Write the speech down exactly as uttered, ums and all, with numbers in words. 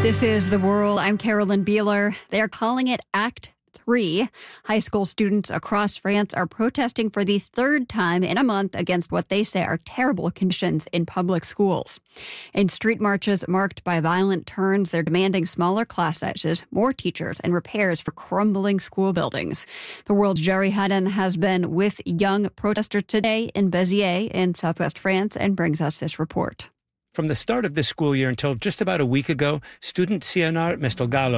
This is The World. I'm Carolyn Beeler. They're calling it Act Three. High school students across France are protesting for the third time in a month against what they say are terrible conditions in public schools. In street marches marked by violent turns, they're demanding smaller class sizes, more teachers, and repairs for crumbling school buildings. The World's Jerry Haddon has been with young protesters today in Béziers in southwest France and brings us this report. From the start of this school year until just about a week ago, student Sionard Mestelgallo